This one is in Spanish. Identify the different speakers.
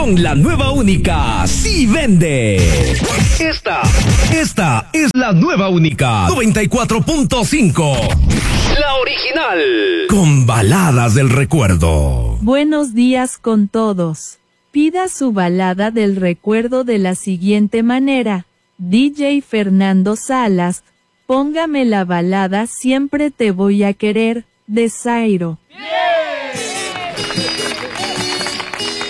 Speaker 1: con la nueva única Sí Vende. Esta es la nueva única 94.5. La original. Con baladas del recuerdo.
Speaker 2: Buenos días con todos. Pida su balada del recuerdo de la siguiente manera. DJ Fernando Salas, póngame la balada Siempre te voy a querer, de Zairo. ¡Bien!